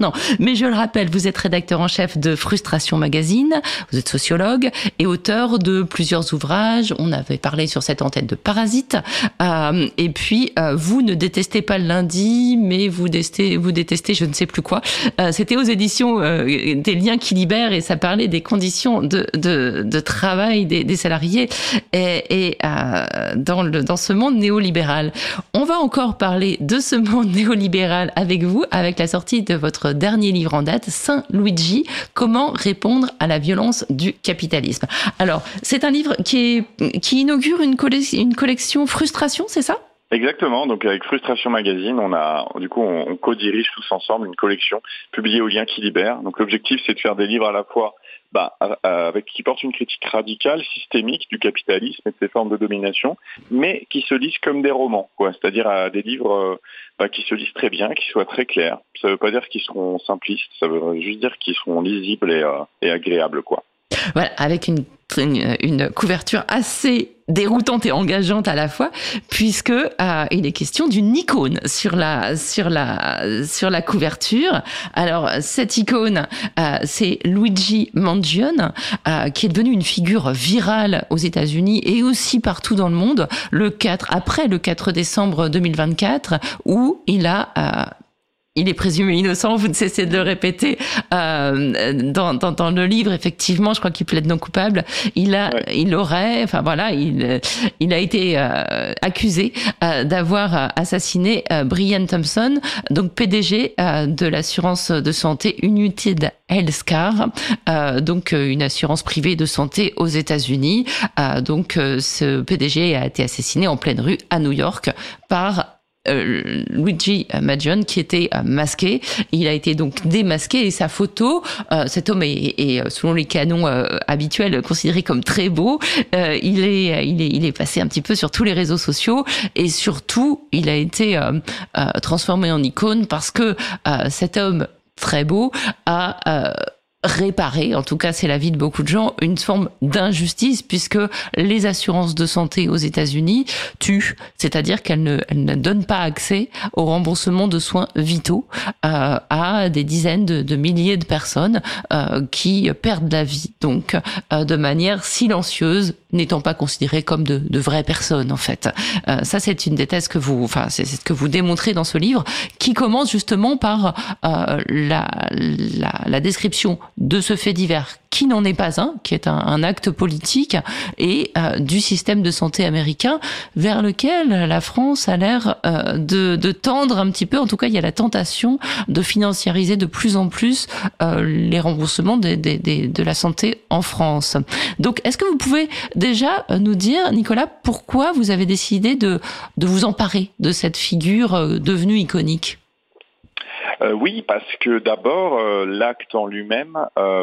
Non, mais je le rappelle, vous êtes rédacteur en chef de Frustration Magazine, vous êtes sociologue et auteur de plusieurs ouvrages. On avait parlé sur cette antenne de Parasites. Et puis, vous ne détestez pas le lundi, mais vous détestez je ne sais plus quoi. C'était aux éditions des Liens qui libèrent et ça parlait des conditions de travail des salariés et dans ce monde néolibéral. On va encore parler de ce monde néolibéral avec vous, avec la sortie de votre dernier livre en date, Saint Luigi, comment répondre à la violence du capitalisme. Alors, c'est un livre qui inaugure une collection Frustration, c'est ça ? Exactement, donc avec Frustration Magazine, on co-dirige tous ensemble une collection publiée aux Liens qui libèrent. Donc l'objectif, c'est de faire des livres à la fois qui portent une critique radicale, systémique du capitalisme et de ses formes de domination, mais qui se lisent comme des romans, c'est-à-dire des livres qui se lisent très bien, qui soient très clairs. Ça ne veut pas dire qu'ils seront simplistes, ça veut juste dire qu'ils seront lisibles et agréables, quoi. Voilà, avec une couverture assez déroutante et engageante à la fois, puisque il est question d'une icône sur la couverture. Alors cette icône, c'est Luigi Mangione, qui est devenu une figure virale aux États-Unis et aussi partout dans le monde après le 4 décembre 2024, où il est présumé innocent, vous ne cessez de le répéter dans le livre. Effectivement, je crois qu'il plaide non coupable. Il a été accusé d'avoir assassiné Brian Thompson, donc PDG de l'assurance de santé United Healthcare, donc une assurance privée de santé aux États-Unis. Donc ce PDG a été assassiné en pleine rue à New York par Luigi Mangione, qui était masqué. Il a été donc démasqué et sa photo, cet homme est selon les canons habituels considéré comme très beau. Il est passé un petit peu sur tous les réseaux sociaux et surtout il a été transformé en icône parce que cet homme très beau a réparer, en tout cas c'est l'avis de beaucoup de gens, une forme d'injustice puisque les assurances de santé aux États-Unis tuent, c'est-à-dire qu'elles ne donnent pas accès au remboursement de soins vitaux à des dizaines de milliers de personnes qui perdent la vie, donc de manière silencieuse, n'étant pas considérées comme de vraies personnes en fait. Ça c'est une des thèses c'est ce que vous démontrez dans ce livre, qui commence justement par la description de ce fait divers qui n'en est pas un, qui est un acte politique, et du système de santé américain vers lequel la France a l'air de tendre un petit peu. En tout cas, il y a la tentation de financiariser de plus en plus les remboursements de la santé en France. Donc, est-ce que vous pouvez déjà nous dire, Nicolas, pourquoi vous avez décidé de vous emparer de cette figure devenue iconique ? Oui, parce que d'abord, l'acte en lui-même,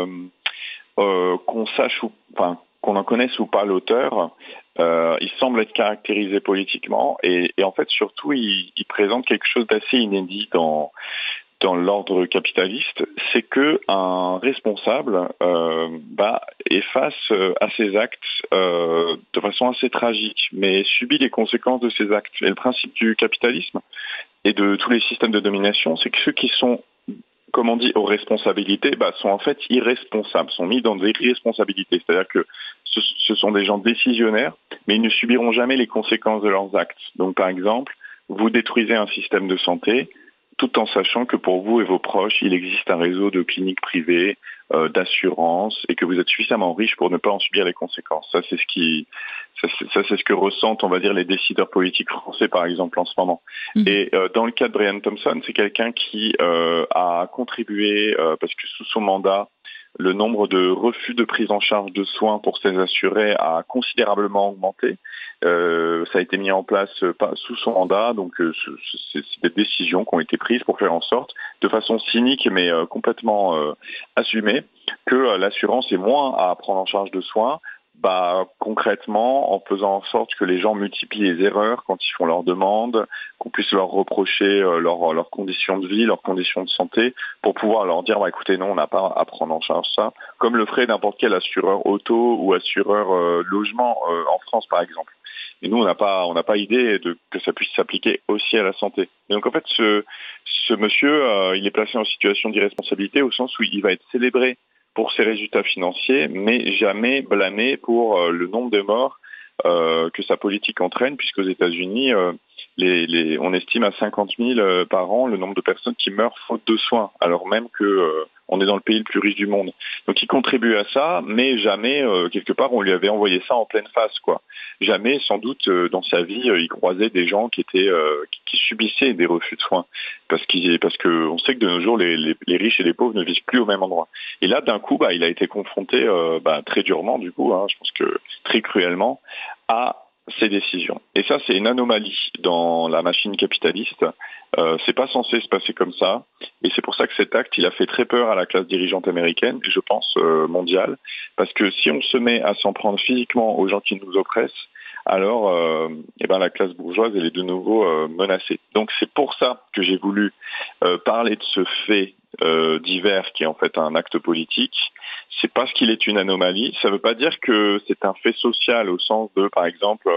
qu'on en connaisse ou pas l'auteur, il semble être caractérisé politiquement et en fait surtout il présente quelque chose d'assez inédit dans l'ordre capitaliste, c'est que un responsable est face à ses actes de façon assez tragique, mais subit les conséquences de ses actes. Et le principe du capitalisme et de tous les systèmes de domination, c'est que ceux qui sont, comme on dit, aux responsabilités, sont en fait irresponsables, sont mis dans des irresponsabilités. C'est-à-dire que ce sont des gens décisionnaires, mais ils ne subiront jamais les conséquences de leurs actes. Donc par exemple, vous détruisez un système de santé, tout en sachant que pour vous et vos proches, il existe un réseau de cliniques privées, d'assurances, et que vous êtes suffisamment riche pour ne pas en subir les conséquences. Ça, c'est ce que ressentent, on va dire, les décideurs politiques français, par exemple, en ce moment. Et dans le cas de Brian Thompson, c'est quelqu'un qui a contribué, parce que sous son mandat, le nombre de refus de prise en charge de soins pour ses assurés a considérablement augmenté. Ça a été mis en place sous son mandat, donc c'est des décisions qui ont été prises pour faire en sorte, de façon cynique mais complètement assumée, que l'assurance ait moins à prendre en charge de soins, concrètement en faisant en sorte que les gens multiplient les erreurs quand ils font leurs demandes, qu'on puisse leur reprocher leurs conditions de vie, leurs conditions de santé, pour pouvoir leur dire écoutez, non, on n'a pas à prendre en charge ça, comme le ferait n'importe quel assureur auto ou assureur logement en France par exemple. Et nous, on n'a pas idée que ça puisse s'appliquer aussi à la santé. Et donc en fait, ce monsieur, il est placé en situation d'irresponsabilité au sens où il va être célébré pour ses résultats financiers, mais jamais blâmé pour le nombre de morts que sa politique entraîne, puisqu'aux États-Unis, on estime à 50 000 par an le nombre de personnes qui meurent faute de soins, alors même que on est dans le pays le plus riche du monde. Donc il contribue à ça, mais jamais, quelque part, on lui avait envoyé ça en pleine face, quoi. Jamais, sans doute, dans sa vie, il croisait des gens qui subissaient des refus de soins, parce que on sait que de nos jours, les riches et les pauvres ne vivent plus au même endroit. Et là, d'un coup, il a été confronté, très durement, du coup, je pense que très cruellement, à ces décisions. Et ça, c'est une anomalie dans la machine capitaliste. C'est pas censé se passer comme ça. Et c'est pour ça que cet acte, il a fait très peur à la classe dirigeante américaine, et je pense mondiale. Parce que si on se met à s'en prendre physiquement aux gens qui nous oppressent, alors la classe bourgeoise, elle est de nouveau menacée. Donc c'est pour ça que j'ai voulu parler de ce fait divers qui est en fait un acte politique. C'est parce qu'il est une anomalie. Ça ne veut pas dire que c'est un fait social au sens de, par exemple,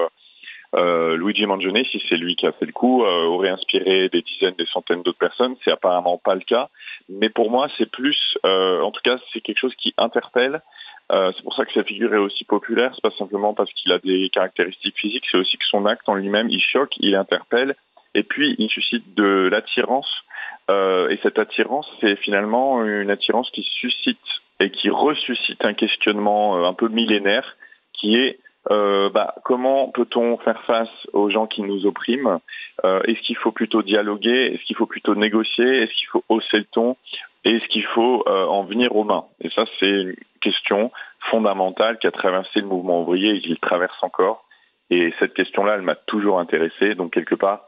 Luigi Mangione, si c'est lui qui a fait le coup, aurait inspiré des dizaines, des centaines d'autres personnes. C'est apparemment pas le cas. Mais pour moi, c'est plus, en tout cas, c'est quelque chose qui interpelle. C'est pour ça que sa figure est aussi populaire. C'est pas simplement parce qu'il a des caractéristiques physiques, c'est aussi que son acte en lui-même, il choque, il interpelle. Et puis, il suscite de l'attirance. Et cette attirance, c'est finalement une attirance qui suscite et qui ressuscite un questionnement un peu millénaire qui est comment peut-on faire face aux gens qui nous oppriment? Est-ce qu'il faut plutôt dialoguer? Est-ce qu'il faut plutôt négocier? Est-ce qu'il faut hausser le ton? Est-ce qu'il faut en venir aux mains? Et ça, c'est une question fondamentale qui a traversé le mouvement ouvrier et qui le traverse encore. Et cette question-là, elle m'a toujours intéressé. Donc, quelque part,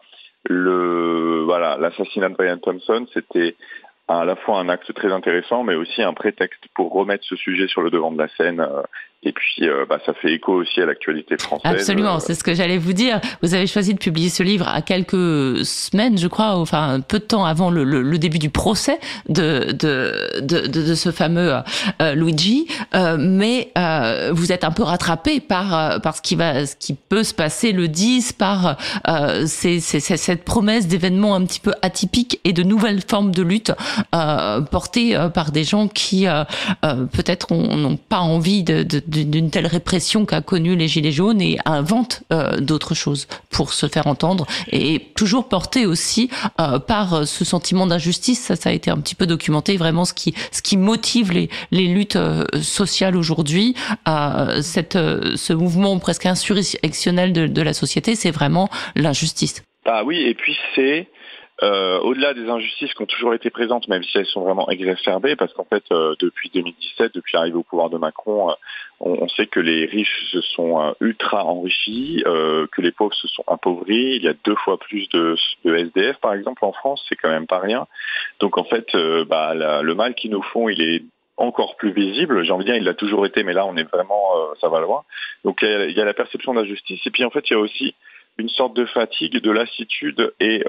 l'assassinat de Brian Thompson, c'était à la fois un acte très intéressant, mais aussi un prétexte pour remettre ce sujet sur le devant de la scène. Et puis, ça fait écho aussi à l'actualité française. Absolument, c'est ce que j'allais vous dire. Vous avez choisi de publier ce livre à quelques semaines, je crois, enfin peu de temps avant le début du procès de ce fameux Luigi. Mais vous êtes un peu rattrapé par ce qui peut se passer le 10, par cette promesse d'événements un petit peu atypiques et de nouvelles formes de lutte portées par des gens qui peut-être n'ont pas envie d'une telle répression qu'a connue les Gilets jaunes et inventent d'autres choses pour se faire entendre, et toujours porté aussi par ce sentiment d'injustice. Ça a été un petit peu documenté, vraiment ce qui motive les luttes sociales aujourd'hui. Ce mouvement presque insurrectionnel de la société, c'est vraiment l'injustice. Ah oui, et puis c'est au-delà des injustices qui ont toujours été présentes, même si elles sont vraiment exacerbées, parce qu'en fait, depuis 2017, depuis l'arrivée au pouvoir de Macron, on sait que les riches se sont ultra enrichis, que les pauvres se sont appauvris. Il y a 2 fois plus de SDF, par exemple, en France, c'est quand même pas rien. Donc en fait, le mal qu'ils nous font, il est encore plus visible. J'ai envie de dire, il l'a toujours été, mais là, on est vraiment, ça va loin. Donc il y a la perception d'injustice, et puis en fait, il y a aussi une sorte de fatigue, de lassitude et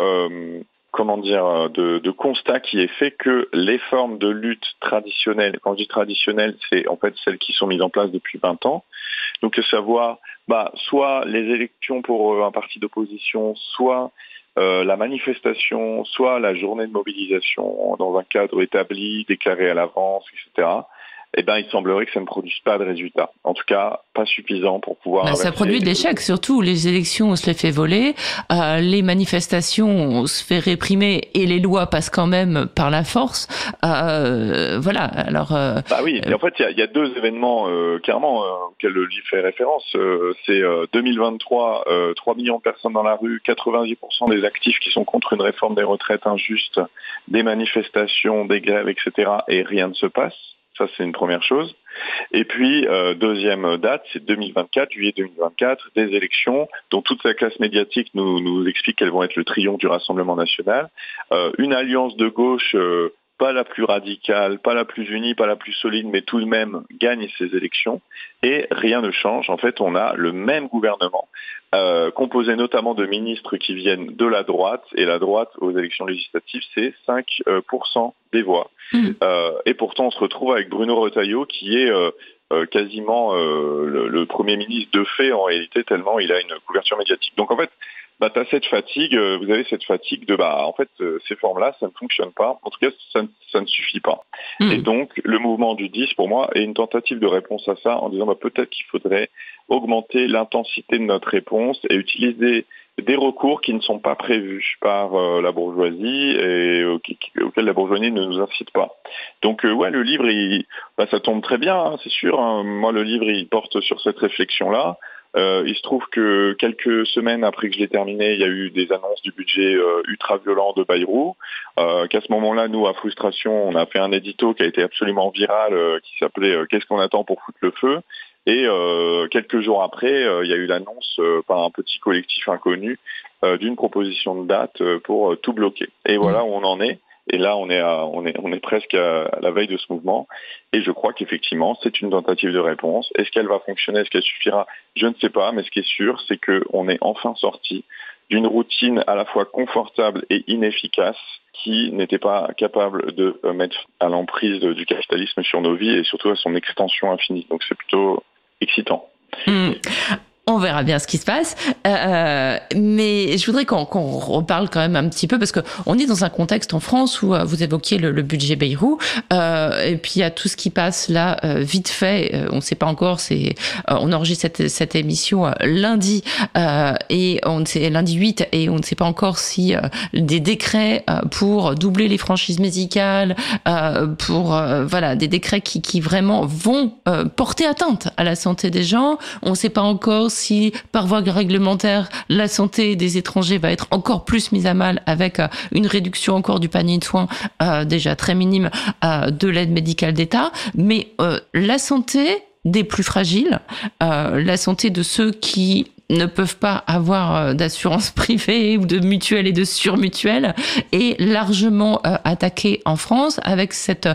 de constat qui est fait que les formes de lutte traditionnelles, quand je dis traditionnelles, c'est en fait celles qui sont mises en place depuis 20 ans. Donc, savoir, soit les élections pour un parti d'opposition, soit la manifestation, soit la journée de mobilisation dans un cadre établi, déclaré à l'avance, etc. Il semblerait que ça ne produise pas de résultats. En tout cas, pas suffisant pour pouvoir... ça produit de l'échec, surtout. Les élections, on se les fait voler. Les manifestations, on se fait réprimer, et les lois passent quand même par la force. Voilà, alors... oui, et en fait, il y a 2 événements, clairement, auxquels le livre fait référence. C'est 2023, 3 millions de personnes dans la rue, 90% des actifs qui sont contre une réforme des retraites injuste, des manifestations, des grèves, etc., et rien ne se passe. Ça, c'est une première chose. Et puis, deuxième date, c'est 2024, juillet 2024, des élections dont toute la classe médiatique nous explique qu'elles vont être le triomphe du Rassemblement national. Une alliance de gauche, pas la plus radicale, pas la plus unie, pas la plus solide, mais tout de même gagne ces élections. Et rien ne change. En fait, on a le même gouvernement, composé notamment de ministres qui viennent de la droite. Et la droite, aux élections législatives, c'est 5% des voix. Et pourtant, on se retrouve avec Bruno Retailleau, qui est quasiment le Premier ministre de fait en réalité, tellement il a une couverture médiatique. Donc en fait, t'as cette fatigue, vous avez cette fatigue de en fait ces formes-là, ça ne fonctionne pas. En tout cas, ça ne suffit pas. Et donc le mouvement du 10 pour moi est une tentative de réponse à ça en disant peut-être qu'il faudrait augmenter l'intensité de notre réponse et utiliser des recours qui ne sont pas prévus par la bourgeoisie et auxquels la bourgeoisie ne nous incite pas. Donc le livre, ça tombe très bien, hein, c'est sûr. Hein. Moi, le livre, il porte sur cette réflexion-là. Il se trouve que quelques semaines après que je l'ai terminé, il y a eu des annonces du budget ultra violent de Bayrou. Qu'à ce moment-là, nous, à Frustration, on a fait un édito qui a été absolument viral, qui s'appelait Qu'est-ce qu'on attend pour foutre le feu ? Et quelques jours après, il y a eu l'annonce par un petit collectif inconnu d'une proposition de date pour tout bloquer. Et voilà où on en est. Et là, on est presque à la veille de ce mouvement. Et je crois qu'effectivement, c'est une tentative de réponse. Est-ce qu'elle va fonctionner? Est-ce qu'elle suffira? Je ne sais pas. Mais ce qui est sûr, c'est qu'on est enfin sorti d'une routine à la fois confortable et inefficace qui n'était pas capable de mettre à l'emprise du capitalisme sur nos vies et surtout à son extension infinie. Donc c'est plutôt excitant. On verra bien ce qui se passe, mais je voudrais qu'on reparle quand même un petit peu parce que on est dans un contexte en France où vous évoquiez le budget Bayrou, et puis il y a tout ce qui passe là vite fait. On ne sait pas encore. On enregistre cette émission lundi et c'est lundi 8 et on ne sait pas encore si des décrets pour doubler les franchises musicales, pour des décrets qui vraiment vont porter atteinte à la santé des gens. On ne sait pas encore si par voie réglementaire la santé des étrangers va être encore plus mise à mal avec une réduction encore du panier de soins déjà très minime de l'aide médicale d'État, mais la santé des plus fragiles, la santé de ceux qui ne peuvent pas avoir d'assurance privée ou de mutuelle et de surmutuelle est largement attaquée en France avec cette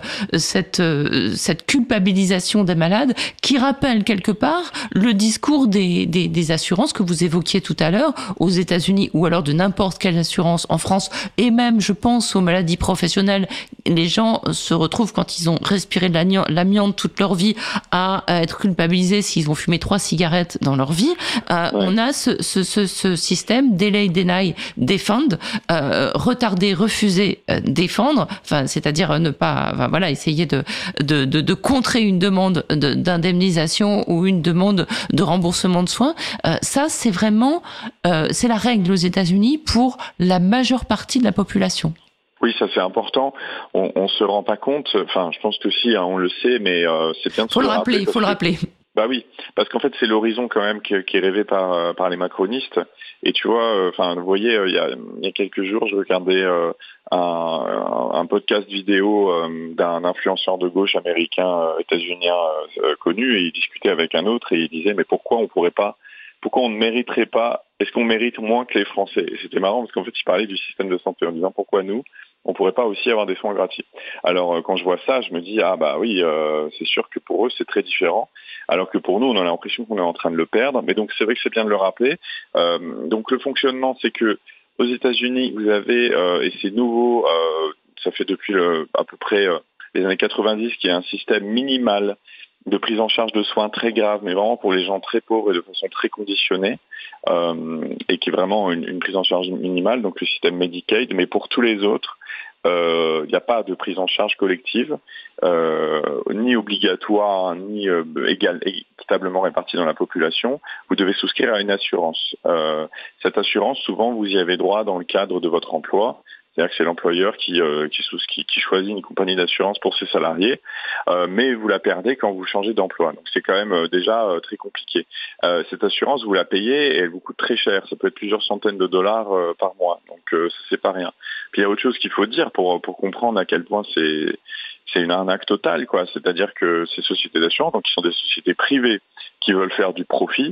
culpabilisation des malades qui rappelle quelque part le discours des assurances que vous évoquiez tout à l'heure aux États-Unis ou alors de n'importe quelle assurance en France et même je pense aux maladies professionnelles. Les gens se retrouvent quand ils ont respiré de l'amiante toute leur vie à être culpabilisés s'ils ont fumé 3 cigarettes dans leur vie. On a ce système delay, deny, defend, retarder, refuser, défendre, c'est-à-dire ne pas, essayer de contrer une demande d'indemnisation ou une demande de remboursement de soins. Ça, c'est vraiment, c'est la règle aux États-Unis pour la majeure partie de la population. Oui, ça c'est important. On se rend pas compte. Enfin, je pense que si, on le sait, mais c'est bien de se le rappeler. Faut le rappeler. Bah oui, parce qu'en fait c'est l'horizon quand même qui est rêvé par les macronistes. Et tu vois, vous voyez, il y a quelques jours, je regardais un podcast vidéo d'un influenceur de gauche américain, états-unien connu, et il discutait avec un autre et il disait mais pourquoi on ne mériterait pas, est-ce qu'on mérite moins que les Français? Et c'était marrant parce qu'en fait il parlait du système de santé en disant pourquoi nous on pourrait pas aussi avoir des soins gratuits. Alors quand je vois ça, je me dis c'est sûr que pour eux c'est très différent, alors que pour nous on a l'impression qu'on est en train de le perdre. Mais donc c'est vrai que c'est bien de le rappeler. Donc le fonctionnement, c'est que aux États-Unis vous avez et c'est nouveau, ça fait depuis à peu près les années 90 qu'il y a un système minimal de prise en charge de soins très graves, mais vraiment pour les gens très pauvres et de façon très conditionnée, et qui est vraiment une prise en charge minimale, donc le système Medicaid. Mais pour tous les autres, il n'y a pas de prise en charge collective, ni obligatoire, ni équitablement répartie dans la population. Vous devez souscrire à une assurance. Cette assurance, souvent, vous y avez droit dans le cadre de votre emploi. C'est-à-dire que c'est l'employeur qui choisit une compagnie d'assurance pour ses salariés, mais vous la perdez quand vous changez d'emploi. Donc c'est quand même déjà très compliqué. Cette assurance, vous la payez et elle vous coûte très cher. Ça peut être plusieurs centaines de dollars par mois. Donc ça, c'est pas rien. Puis il y a autre chose qu'il faut dire pour comprendre à quel point c'est une arnaque totale, quoi. C'est-à-dire que ces sociétés d'assurance, donc qui sont des sociétés privées qui veulent faire du profit,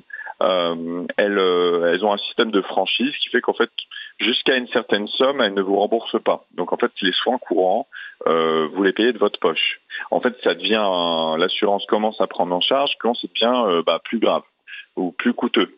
elles ont un système de franchise qui fait qu'en fait, jusqu'à une certaine somme, elles ne vous remboursent pas. Donc en fait, les soins courants, vous les payez de votre poche. En fait, l'assurance commence à prendre en charge quand ça devient plus grave ou plus coûteux.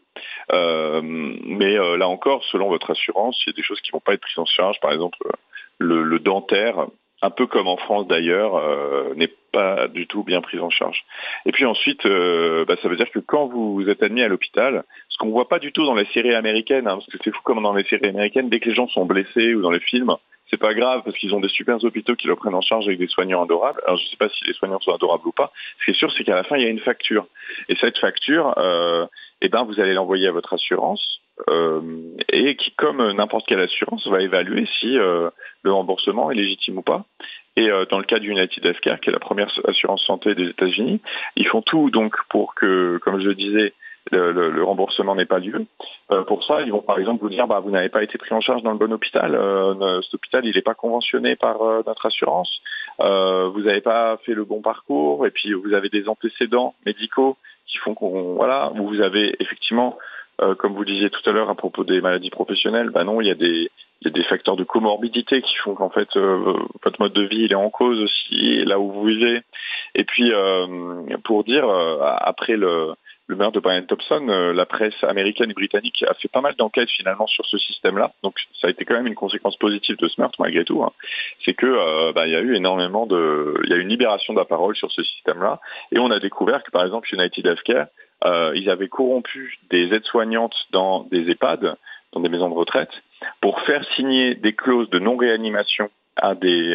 Mais là encore, selon votre assurance, il y a des choses qui vont pas être prises en charge. Par exemple, le dentaire. un peu comme en France d'ailleurs, n'est pas du tout bien prise en charge. Et puis ensuite, ça veut dire que quand vous êtes admis à l'hôpital, ce qu'on voit pas du tout dans les séries américaines, parce que c'est fou comme dans les séries américaines, dès que les gens sont blessés ou dans les films, c'est pas grave parce qu'ils ont des super hôpitaux qui le prennent en charge avec des soignants adorables. Alors je sais pas si les soignants sont adorables ou pas. Ce qui est sûr, c'est qu'à la fin, il y a une facture. Et cette facture, vous allez l'envoyer à votre assurance. Et qui, comme n'importe quelle assurance, va évaluer si le remboursement est légitime ou pas. Et dans le cas d'United Healthcare, qui est la première assurance santé des États-Unis, ils font tout donc pour que, comme je le disais, le remboursement n'ait pas lieu. Pour ça, ils vont par exemple vous dire vous n'avez pas été pris en charge dans le bon hôpital, cet hôpital il n'est pas conventionné par notre assurance, vous n'avez pas fait le bon parcours, et puis vous avez des antécédents médicaux qui font ou vous avez effectivement comme vous disiez tout à l'heure à propos des maladies professionnelles, non, il y a des facteurs de comorbidité qui font qu'en fait votre mode de vie il est en cause aussi là où vous vivez. Et puis pour dire après le meurtre de Brian Thompson, la presse américaine et britannique a fait pas mal d'enquêtes finalement sur ce système-là. Donc ça a été quand même une conséquence positive de ce meurtre malgré tout. C'est que il y a eu il y a une libération de la parole sur ce système-là, et on a découvert que par exemple United Healthcare ils avaient corrompu des aides-soignantes dans des EHPAD, dans des maisons de retraite, pour faire signer des clauses de non-réanimation à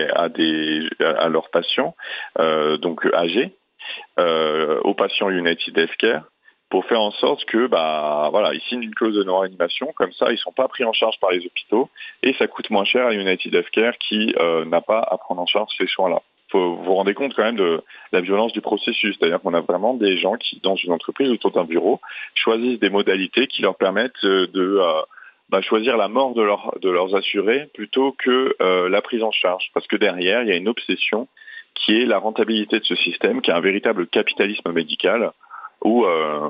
leurs patients, donc âgés, aux patients United Healthcare, pour faire en sorte que ils signent une clause de non-réanimation, comme ça ils sont pas pris en charge par les hôpitaux et ça coûte moins cher à United Healthcare qui n'a pas à prendre en charge ces soins-là. Vous vous rendez compte quand même de la violence du processus, c'est-à-dire qu'on a vraiment des gens qui, dans une entreprise autour d'un bureau, choisissent des modalités qui leur permettent de choisir la mort de leurs assurés plutôt que la prise en charge, parce que derrière il y a une obsession qui est la rentabilité de ce système, qui est un véritable capitalisme médical où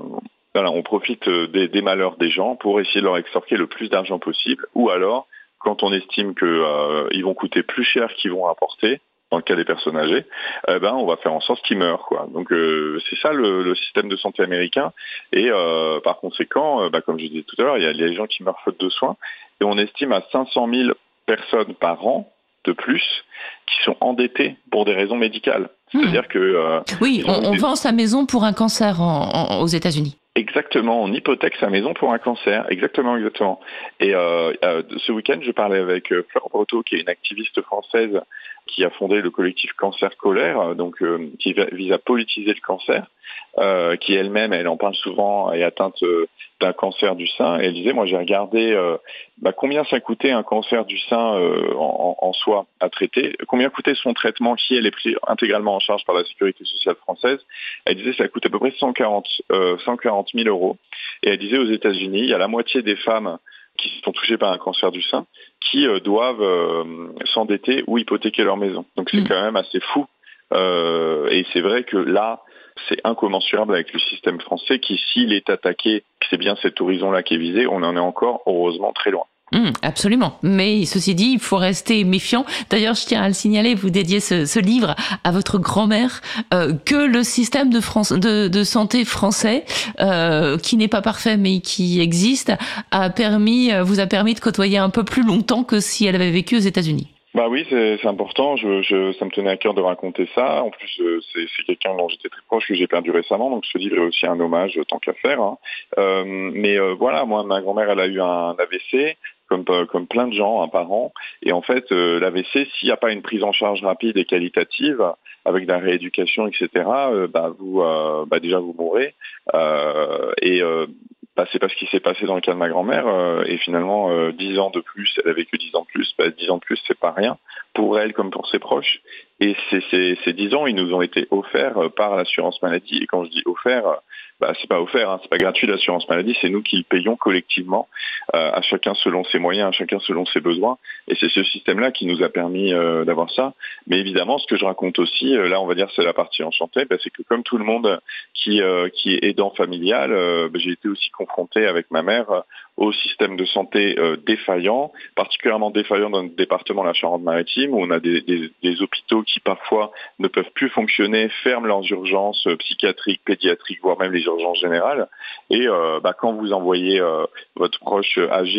on profite des malheurs des gens pour essayer de leur extorquer le plus d'argent possible, ou alors quand on estime qu'ils vont coûter plus cher qu'ils vont rapporter, dans le cas des personnes âgées, on va faire en sorte qu'ils meurent, quoi. Donc c'est ça le système de santé américain. Et par conséquent, comme je disais tout à l'heure, il y a les gens qui meurent faute de soins, et on estime à 500 000 personnes par an de plus qui sont endettées pour des raisons médicales. C'est-à-dire que on vend sa maison pour un cancer aux États-Unis. Exactement, on hypothèque sa maison pour un cancer, exactement. Et ce week-end, je parlais avec Fleur Breteau, qui est une activiste française qui a fondé le collectif Cancer Colère, qui vise à politiser le cancer, qui elle-même, elle en parle souvent, est atteinte d'un cancer du sein. Et elle disait, moi j'ai regardé combien ça coûtait un cancer du sein en soi à traiter, combien coûtait son traitement qui elle est pris intégralement en charge par la Sécurité sociale française. Elle disait ça coûte à peu près 140 000 euros. Et elle disait aux États-Unis, il y a la moitié des femmes qui sont touchées par un cancer du sein qui doivent s'endetter ou hypothéquer leur maison. Donc c'est quand même assez fou. Et c'est vrai que là, c'est incommensurable avec le système français qui, s'il est attaqué, c'est bien cet horizon-là qui est visé, on en est encore heureusement très loin. Absolument. Mais ceci dit, il faut rester méfiant. D'ailleurs, je tiens à le signaler, vous dédiez ce livre à votre grand-mère, que le système de santé français, qui n'est pas parfait mais qui existe, vous a permis de côtoyer un peu plus longtemps que si elle avait vécu aux États-Unis. Oui, c'est important. Ça me tenait à cœur de raconter ça. En plus, c'est quelqu'un dont j'étais très proche que j'ai perdu récemment, donc ce livre est aussi un hommage tant qu'à faire. Moi, ma grand-mère, elle a eu un AVC. Comme plein de gens, un parent. Et en fait, l'AVC, s'il n'y a pas une prise en charge rapide et qualitative, avec de la rééducation, etc., déjà vous mourrez. C'est pas ce qui s'est passé dans le cas de ma grand-mère. Et finalement, 10 ans de plus, elle a vécu 10 ans de plus. 10 ans de plus, c'est pas rien pour elle comme pour ses proches. Et ces 10 ans, ils nous ont été offerts par l'assurance maladie. Et quand je dis offerts, c'est pas offert, c'est pas gratuit l'assurance maladie, c'est nous qui le payons collectivement, à chacun selon ses moyens, à chacun selon ses besoins. Et c'est ce système-là qui nous a permis d'avoir ça. Mais évidemment, ce que je raconte aussi, là on va dire c'est la partie enchantée, c'est que comme tout le monde qui est aidant familial, j'ai été aussi confronté avec ma mère au système de santé défaillant, particulièrement défaillant dans notre département, la Charente-Maritime, où on a des hôpitaux qui parfois ne peuvent plus fonctionner, ferment leurs urgences psychiatriques, pédiatriques, voire même les urgences générales. Et quand vous envoyez votre proche âgé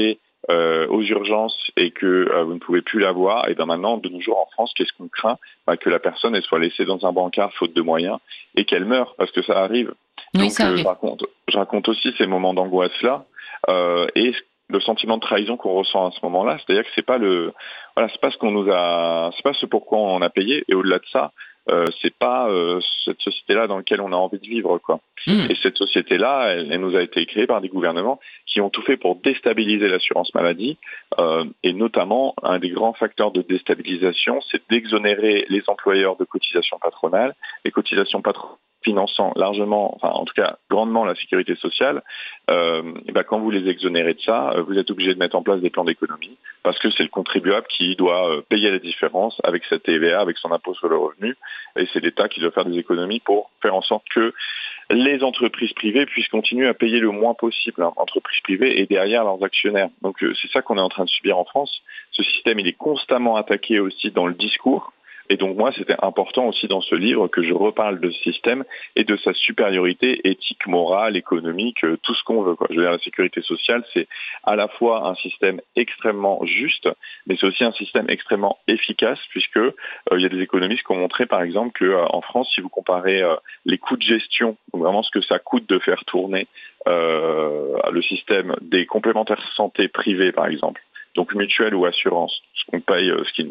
aux urgences et que vous ne pouvez plus l'avoir, et bien maintenant, de nos jours en France, qu'est-ce qu'on craint? Que la personne elle soit laissée dans un brancard faute de moyens et qu'elle meure, parce que ça arrive. Oui, Donc ça arrive. je raconte aussi ces moments d'angoisse-là et le sentiment de trahison qu'on ressent à ce moment-là, c'est-à-dire que c'est pas c'est pas ce qu'on nous a, c'est pas ce pourquoi on a payé, et au-delà de ça, c'est pas cette société-là dans laquelle on a envie de vivre, quoi. Et cette société-là, elle nous a été créée par des gouvernements qui ont tout fait pour déstabiliser l'assurance maladie, et notamment un des grands facteurs de déstabilisation, c'est d'exonérer les employeurs de cotisations patronales, les cotisations patronales finançant largement, enfin en tout cas grandement la sécurité sociale, quand vous les exonérez de ça, vous êtes obligé de mettre en place des plans d'économie, parce que c'est le contribuable qui doit payer la différence avec sa TVA, avec son impôt sur le revenu, et c'est l'État qui doit faire des économies pour faire en sorte que les entreprises privées puissent continuer à payer le moins possible, entreprises privées et derrière leurs actionnaires. Donc c'est ça qu'on est en train de subir en France. Ce système, il est constamment attaqué aussi dans le discours. Et donc moi, c'était important aussi dans ce livre que je reparle de ce système et de sa supériorité éthique, morale, économique, tout ce qu'on veut, quoi. Je veux dire, la sécurité sociale, c'est à la fois un système extrêmement juste, mais c'est aussi un système extrêmement efficace, puisque il y a des économistes qui ont montré, par exemple, que en France, si vous comparez les coûts de gestion, donc vraiment ce que ça coûte de faire tourner le système des complémentaires santé privés, par exemple, donc mutuelle ou assurance, ce qu'on paye, ce qui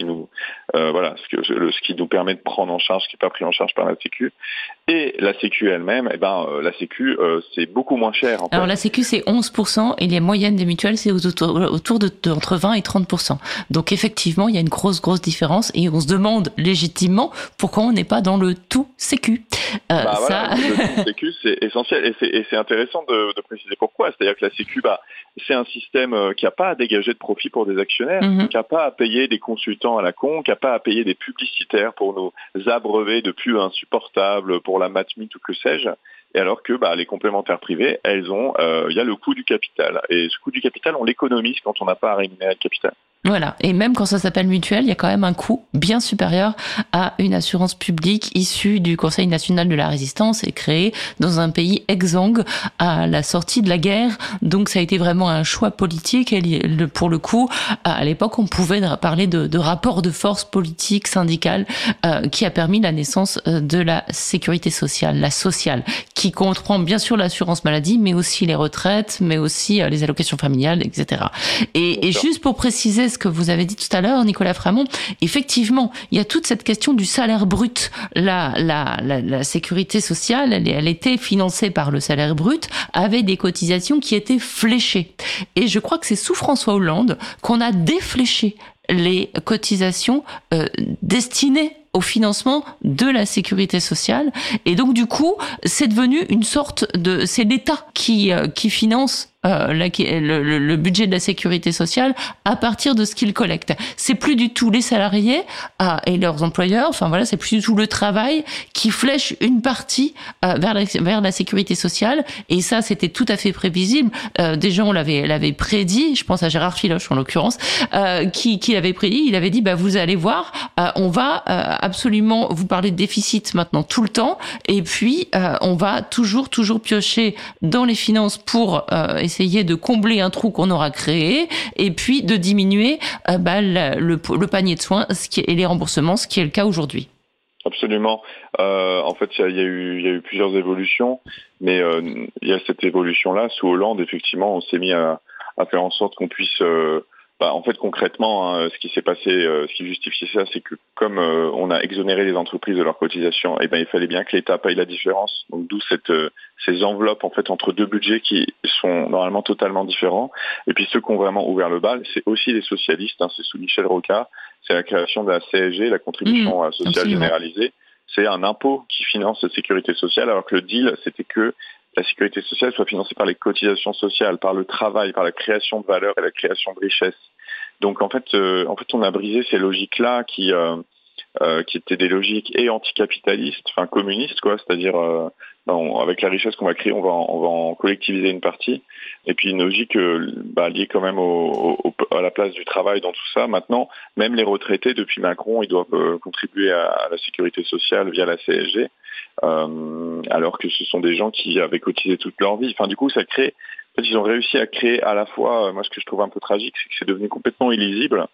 nous permet de prendre en charge, ce qui n'est pas pris en charge par la Sécu, et la Sécu elle-même, la Sécu c'est beaucoup moins cher. Alors la Sécu c'est 11% et les moyennes des mutuelles c'est autour de entre 20 et 30%. Donc effectivement il y a une grosse différence et on se demande légitimement pourquoi on n'est pas dans le tout Sécu. Le tout Sécu c'est essentiel et c'est intéressant de préciser pourquoi. C'est-à-dire que la Sécu, c'est un système qui n'a pas à dégager de profit pour des actionnaires, qui n'a pas à payer des consultants à la con, qui n'a pas à payer des publicitaires pour nous abreuver de pubs insupportables pour la Matmut ou que sais-je. Et alors que les complémentaires privés, elles ont, il y a le coût du capital. Et ce coût du capital, on l'économise quand on n'a pas à rémunérer le capital. Voilà. Et même quand ça s'appelle mutuelle, il y a quand même un coût bien supérieur à une assurance publique issue du Conseil national de la résistance et créée dans un pays exsangue à la sortie de la guerre. Donc ça a été vraiment un choix politique. Et pour le coup, à l'époque, on pouvait parler de rapport de force politique, syndicale, qui a permis la naissance de la sécurité sociale, la sociale, qui comprend bien sûr l'assurance maladie, mais aussi les retraites, mais aussi les allocations familiales, etc. Et juste pour préciser ce que vous avez dit tout à l'heure, Nicolas Framont, effectivement, il y a toute cette question du salaire brut. La sécurité sociale, elle était financée par le salaire brut, avec des cotisations qui étaient fléchées. Et je crois que c'est sous François Hollande qu'on a défléché les cotisations destinées au financement de la sécurité sociale. Et donc, du coup, c'est devenu une sorte de... C'est l'État qui finance le budget de la sécurité sociale à partir de ce qu'ils collectent. C'est plus du tout les salariés et leurs employeurs, enfin voilà, c'est plus du tout le travail qui flèche une partie vers la sécurité sociale. Et ça, c'était tout à fait prévisible. Déjà, on l'avait prédit, je pense à Gérard Filoche en l'occurrence, qui l'avait prédit. Il avait dit, vous allez voir, on va absolument vous parler de déficit maintenant tout le temps, et puis on va toujours piocher dans les finances pour essayer de combler un trou qu'on aura créé, et puis de diminuer le panier de soins et les remboursements, ce qui est le cas aujourd'hui. Absolument. En fait, il y a eu plusieurs évolutions, mais il y a cette évolution-là. Sous Hollande, effectivement, on s'est mis à faire en sorte qu'on puisse... en fait, concrètement, ce qui s'est passé, ce qui justifie ça, c'est que comme on a exonéré les entreprises de leurs cotisations, il fallait bien que l'État paye la différence. Donc d'où ces enveloppes en fait entre deux budgets qui sont normalement totalement différents. Et puis ceux qui ont vraiment ouvert le bal, c'est aussi les socialistes. C'est sous Michel Rocard, c'est la création de la CSG, la contribution sociale généralisée. C'est un impôt qui finance la sécurité sociale, alors que le deal, c'était que la sécurité sociale soit financée par les cotisations sociales, par le travail, par la création de valeur et la création de richesse. Donc en fait, on a brisé ces logiques-là qui étaient des logiques et anticapitalistes, enfin communistes, quoi. C'est-à-dire avec la richesse qu'on va créer, on va en collectiviser une partie. Et puis une logique liée quand même à la place du travail dans tout ça. Maintenant, même les retraités depuis Macron, ils doivent contribuer à la sécurité sociale via la CSG. Alors que ce sont des gens qui avaient cotisé toute leur vie. Enfin, du coup, ça crée En fait, ils ont réussi à créer à la fois, moi ce que je trouve un peu tragique, c'est que c'est devenu complètement illisible.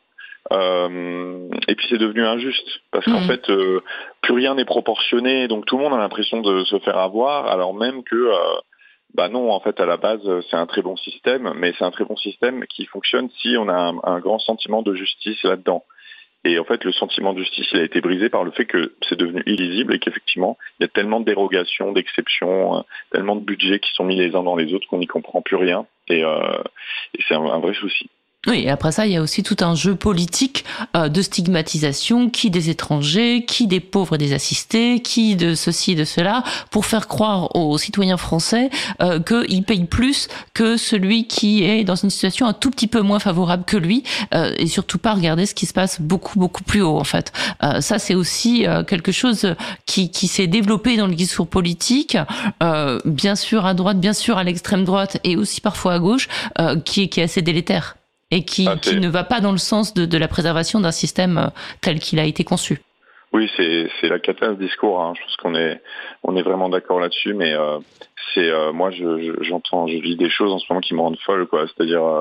Et puis c'est devenu injuste parce qu'en fait plus rien n'est proportionné, donc tout le monde a l'impression de se faire avoir, alors même que bah non, en fait à la base c'est un très bon système, mais c'est un très bon système qui fonctionne si on a un grand sentiment de justice là-dedans. Et en fait le sentiment de justice il a été brisé par le fait que c'est devenu illisible et qu'effectivement il y a tellement de dérogations, d'exceptions, tellement de budgets qui sont mis les uns dans les autres qu'on n'y comprend plus rien et c'est un vrai souci. Oui, et après ça, il y a aussi tout un jeu politique de stigmatisation, qui des étrangers, qui des pauvres et des assistés, qui de ceci, de cela, pour faire croire aux citoyens français qu'ils payent plus que celui qui est dans une situation un tout petit peu moins favorable que lui, et surtout pas regarder ce qui se passe beaucoup, beaucoup plus haut, en fait. Ça, c'est aussi quelque chose qui s'est développé dans le discours politique, bien sûr à droite, bien sûr à l'extrême droite, et aussi parfois à gauche, qui est assez délétère. Et qui ne va pas dans le sens de la préservation d'un système tel qu'il a été conçu. Oui, c'est la cata ce discours. Hein. Je pense on est vraiment d'accord là-dessus. Mais moi, je vis des choses en ce moment qui me rendent folle, quoi. C'est-à-dire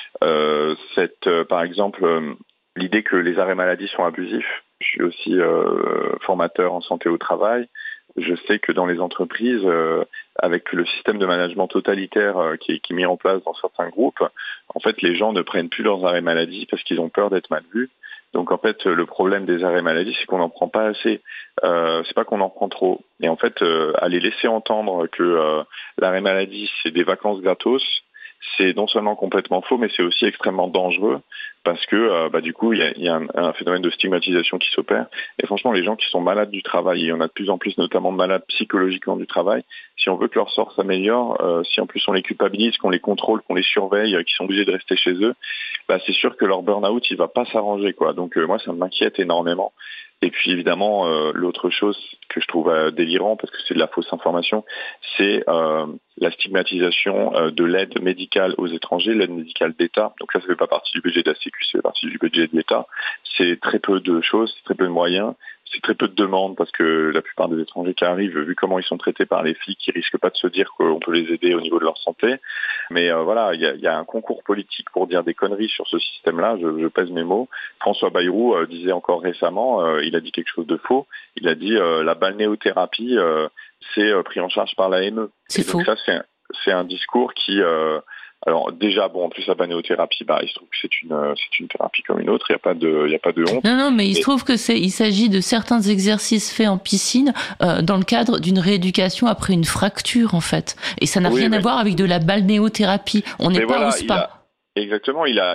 par exemple, l'idée que les arrêts maladie sont abusifs. Je suis aussi formateur en santé au travail. Je sais que dans les entreprises, avec le système de management totalitaire qui est mis en place dans certains groupes, en fait, les gens ne prennent plus leurs arrêts maladie parce qu'ils ont peur d'être mal vus. Donc, en fait, le problème des arrêts maladie, c'est qu'on n'en prend pas assez. C'est pas qu'on en prend trop. Et en fait, aller laisser entendre que l'arrêt maladie, c'est des vacances gratos, c'est non seulement complètement faux, mais c'est aussi extrêmement dangereux parce que du coup, il y a un phénomène de stigmatisation qui s'opère. Et franchement, les gens qui sont malades du travail, et il y en a de plus en plus, notamment malades psychologiquement du travail, si on veut que leur sort s'améliore, si en plus on les culpabilise, qu'on les contrôle, qu'on les surveille, qu'ils sont obligés de rester chez eux, c'est sûr que leur burn-out, il va pas s'arranger, quoi. Donc moi, ça m'inquiète énormément. Et puis évidemment, l'autre chose que je trouve délirant, parce que c'est de la fausse information, c'est la stigmatisation de l'aide médicale aux étrangers, l'aide médicale d'État. Donc ça fait pas partie du budget de la Sécu, ça fait partie du budget de l'État. C'est très peu de choses, c'est très peu de moyens, c'est très peu de demandes, parce que la plupart des étrangers qui arrivent, vu comment ils sont traités par les flics, ils risquent pas de se dire qu'on peut les aider au niveau de leur santé. Mais voilà, il y a un concours politique pour dire des conneries sur ce système-là, je pèse mes mots. François Bayrou disait encore récemment, il a dit quelque chose de faux, il a dit la balnéothérapie, c'est pris en charge par l'AME. C'est faux. Donc ça, c'est un discours qui... alors déjà, bon, en plus la balnéothérapie, il se trouve que c'est une thérapie comme une autre, il y a pas de honte. Non, mais il se trouve que il s'agit de certains exercices faits en piscine dans le cadre d'une rééducation après une fracture, en fait. Et ça n'a rien à voir avec de la balnéothérapie. On n'est pas au spa. Exactement, il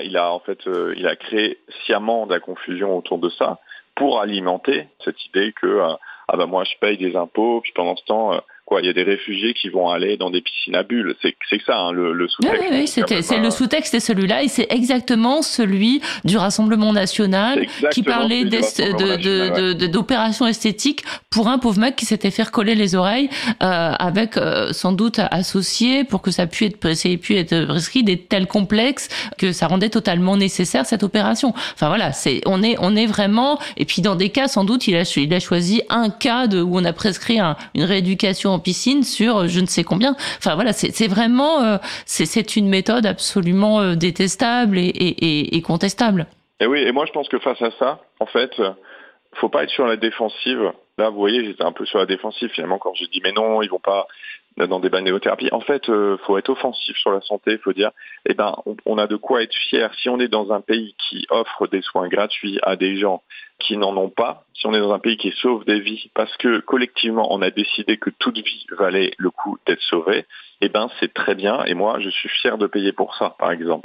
a créé sciemment de la confusion autour de ça pour alimenter cette idée que moi je paye des impôts, puis pendant ce temps il y a des réfugiés qui vont aller dans des piscines à bulles. C'est ça, hein, le sous-texte. Oui, c'est le sous-texte, c'est celui-là, et c'est exactement celui du Rassemblement National qui parlait d'opérations esthétiques pour un pauvre mec qui s'était fait recoller les oreilles avec sans doute associé pour que ça puisse être prescrit des tels complexes que ça rendait totalement nécessaire cette opération. Enfin voilà, on est vraiment, et puis dans des cas sans doute il a choisi un cas où on a prescrit une rééducation en piscine sur je ne sais combien. Enfin voilà, c'est vraiment c'est une méthode absolument détestable et contestable. Et oui, et moi je pense que face à ça, en fait, faut pas être sur la défensive. Là, vous voyez, j'étais un peu sur la défensive finalement quand j'ai dit mais non, ils vont pas dans des balnéothérapies. En fait, faut être offensif sur la santé. Faut dire, on a de quoi être fier. Si on est dans un pays qui offre des soins gratuits à des gens qui n'en ont pas, si on est dans un pays qui sauve des vies, parce que collectivement on a décidé que toute vie valait le coup d'être sauvée, c'est très bien. Et moi, je suis fier de payer pour ça, par exemple.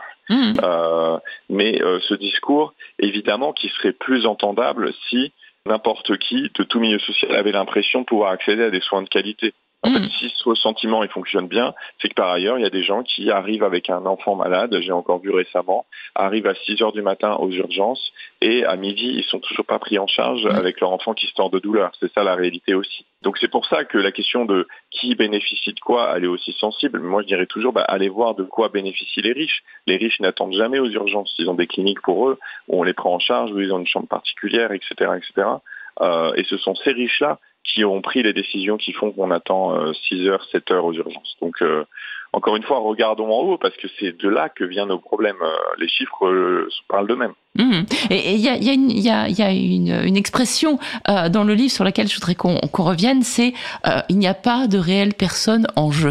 Mais ce discours, évidemment, qui serait plus entendable si n'importe qui de tout milieu social avait l'impression de pouvoir accéder à des soins de qualité. En fait, si ce sentiment il fonctionne bien, c'est que par ailleurs, il y a des gens qui arrivent avec un enfant malade, j'ai encore vu récemment, arrivent à 6 heures du matin aux urgences et à midi, ils sont toujours pas pris en charge avec leur enfant qui se tord de douleur. C'est ça la réalité aussi. Donc c'est pour ça que la question de qui bénéficie de quoi, elle est aussi sensible. Moi, je dirais toujours, allez voir de quoi bénéficient les riches. Les riches n'attendent jamais aux urgences. Ils ont des cliniques pour eux, où on les prend en charge, où ils ont une chambre particulière, etc., etc. Et ce sont ces riches-là qui ont pris les décisions qui font qu'on attend 6 heures, 7 heures aux urgences. Donc, encore une fois, regardons en haut, parce que c'est de là que viennent nos problèmes. Les chiffres parlent d'eux-mêmes. Et il y a une expression dans le livre sur laquelle je voudrais qu'on revienne, c'est il n'y a pas de réelle personne en jeu.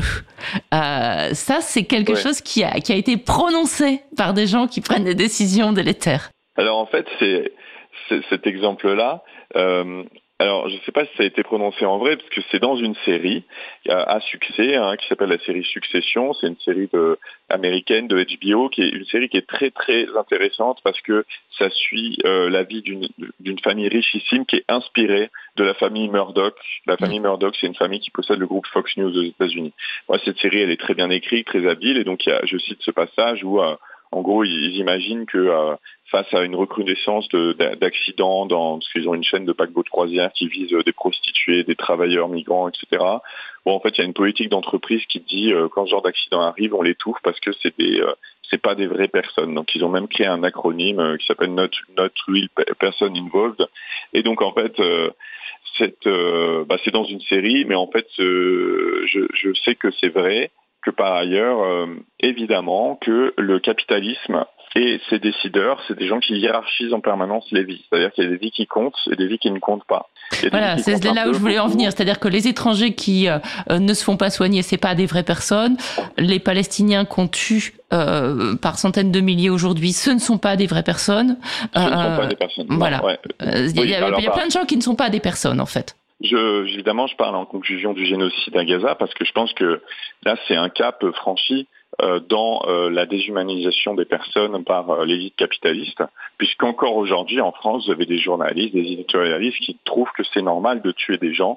Ça, c'est quelque chose qui a été prononcé par des gens qui prennent des décisions délétères. Alors en fait, c'est cet exemple-là. Alors, je ne sais pas si ça a été prononcé en vrai, parce que c'est dans une série à succès, qui s'appelle la série Succession. C'est une série américaine de HBO, qui est une série qui est très très intéressante parce que ça suit la vie d'une famille richissime qui est inspirée de la famille Murdoch. La famille Murdoch, c'est une famille qui possède le groupe Fox News aux États-Unis. Moi, cette série, elle est très bien écrite, très habile, et donc je cite ce passage où en gros, ils imaginent que face à une recrudescence d'accidents, parce qu'ils ont une chaîne de paquebots de croisière qui vise des prostituées, des travailleurs migrants, etc. Bon, en fait, il y a une politique d'entreprise qui dit quand ce genre d'accident arrive, on l'étouffe parce que c'est pas des vraies personnes. Donc, ils ont même créé un acronyme qui s'appelle Not Real Person Involved. Et donc, en fait, c'est dans une série, mais en fait, je sais que c'est vrai. Que par ailleurs, évidemment, que le capitalisme et ses décideurs, c'est des gens qui hiérarchisent en permanence les vies. C'est-à-dire qu'il y a des vies qui comptent et des vies qui ne comptent pas. Voilà, c'est là où je voulais en venir. C'est-à-dire que les étrangers qui ne se font pas soigner, c'est pas des vraies personnes. Les Palestiniens qu'on tue par centaines de milliers aujourd'hui, ce ne sont pas des vraies personnes. Ce ne sont pas des personnes. Voilà. Il y a plein de gens qui ne sont pas des personnes, en fait. Évidemment, je parle en conclusion du génocide à Gaza parce que je pense que là, c'est un cap franchi dans la déshumanisation des personnes par l'élite capitaliste, puisqu'encore aujourd'hui, en France, vous avez des journalistes, des éditorialistes qui trouvent que c'est normal de tuer des gens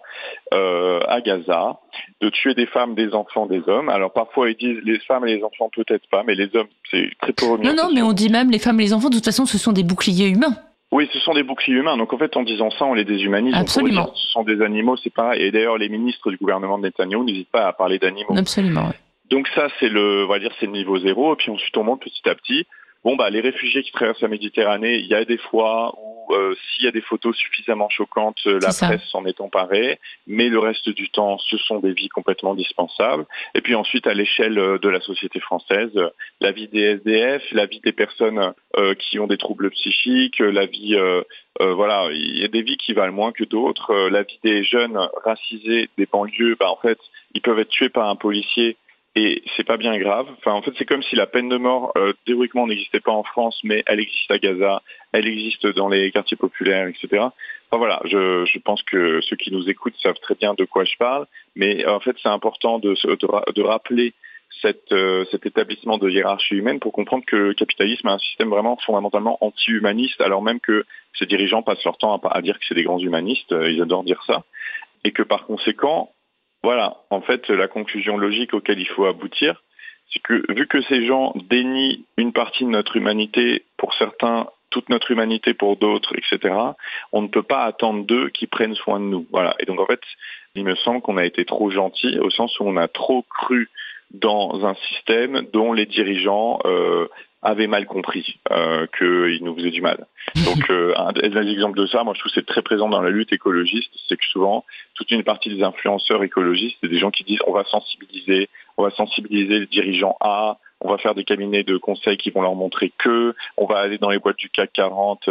à Gaza, de tuer des femmes, des enfants, des hommes. Alors parfois, ils disent les femmes et les enfants, peut-être pas, mais les hommes, c'est très peu remis. Non, mais on dit même les femmes et les enfants, de toute façon, ce sont des boucliers humains. Oui, ce sont des boucliers humains. Donc en fait, en disant ça, on les déshumanise. Absolument. Donc, ce sont des animaux, c'est pareil. Et d'ailleurs, les ministres du gouvernement de Netanyahou n'hésitent pas à parler d'animaux. Absolument, oui. Donc ça, c'est c'est le niveau zéro. Et puis ensuite, on monte petit à petit. Les réfugiés qui traversent la Méditerranée, il y a des fois où s'il y a des photos suffisamment choquantes, la presse s'en est emparée, mais le reste du temps, ce sont des vies complètement dispensables. Et puis ensuite, à l'échelle de la société française, la vie des SDF, la vie des personnes qui ont des troubles psychiques, la vie, il y a des vies qui valent moins que d'autres. La vie des jeunes racisés des banlieues, en fait, ils peuvent être tués par un policier. Et c'est pas bien grave. Enfin, en fait, c'est comme si la peine de mort, théoriquement, n'existait pas en France, mais elle existe à Gaza, elle existe dans les quartiers populaires, etc. Enfin voilà, je pense que ceux qui nous écoutent savent très bien de quoi je parle, mais en fait, c'est important de rappeler cet établissement de hiérarchie humaine pour comprendre que le capitalisme a un système vraiment fondamentalement anti-humaniste, alors même que ses dirigeants passent leur temps à dire que c'est des grands humanistes, ils adorent dire ça, et que par conséquent, voilà, en fait, la conclusion logique auquel il faut aboutir, c'est que vu que ces gens dénient une partie de notre humanité, pour certains, toute notre humanité pour d'autres, etc., on ne peut pas attendre d'eux qu'ils prennent soin de nous. Voilà. Et donc, en fait, il me semble qu'on a été trop gentil, au sens où on a trop cru dans un système dont les dirigeants avaient mal compris qu'il nous faisait du mal. Donc, un des exemples de ça, moi je trouve que c'est très présent dans la lutte écologiste, c'est que souvent, toute une partie des influenceurs écologistes, c'est des gens qui disent on va sensibiliser les dirigeants à, on va faire des cabinets de conseil qui vont leur montrer que, on va aller dans les boîtes du CAC 40,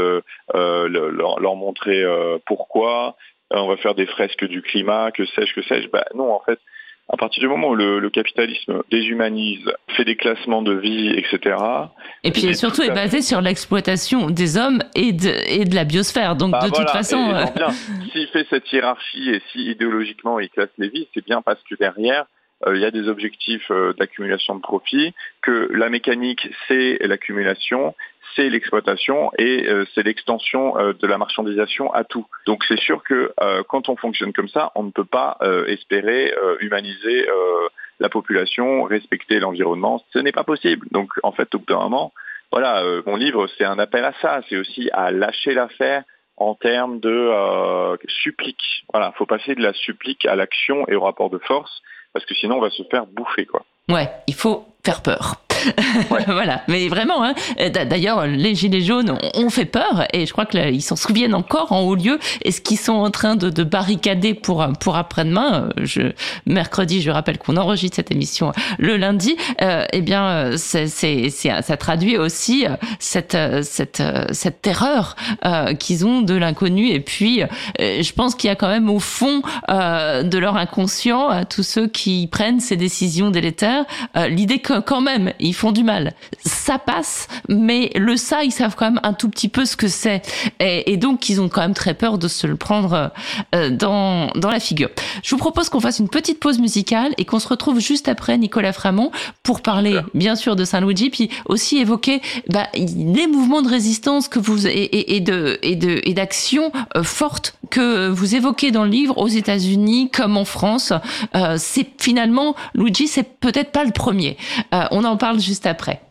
leur montrer pourquoi, on va faire des fresques du climat, que sais-je. Non, en fait, à partir du moment où le capitalisme déshumanise, fait des classements de vie, etc. Et puis surtout est basé sur l'exploitation des hommes et de la biosphère. Donc toute façon... S'il fait cette hiérarchie et si idéologiquement il classe les vies, c'est bien parce que derrière, il y a des objectifs d'accumulation de profit, que la mécanique, c'est l'accumulation, c'est l'exploitation et c'est l'extension de la marchandisation à tout. Donc c'est sûr que quand on fonctionne comme ça, on ne peut pas espérer humaniser la population, respecter l'environnement. Ce n'est pas possible. Donc en fait, au bout d'un moment, voilà, mon livre, c'est un appel à ça. C'est aussi à lâcher l'affaire en termes de supplique. Voilà, faut passer de la supplique à l'action et au rapport de force, parce que sinon on va se faire bouffer, quoi. Ouais, il faut faire peur. Ouais. Voilà, mais vraiment, hein. D'ailleurs, les gilets jaunes ont fait peur et je crois qu'ils s'en souviennent encore en haut lieu. Et ce qu'ils sont en train de barricader pour après-demain, mercredi, je rappelle qu'on enregistre cette émission le lundi, eh bien, ça traduit aussi cette terreur qu'ils ont de l'inconnu. Et puis, je pense qu'il y a quand même au fond de leur inconscient, tous ceux qui prennent ces décisions délétères, l'idée que quand même ils font du mal. Ça passe, mais ça, ils savent quand même un tout petit peu ce que c'est. Et donc, ils ont quand même très peur de se le prendre dans la figure. Je vous propose qu'on fasse une petite pause musicale et qu'on se retrouve juste après, Nicolas Framont, pour parler bien sûr de Saint-Luigi, puis aussi évoquer les mouvements de résistance que vous et d'action forte que vous évoquez dans le livre aux États-Unis comme en France. C'est finalement, Luigi, c'est peut-être pas le premier. On en parle juste après.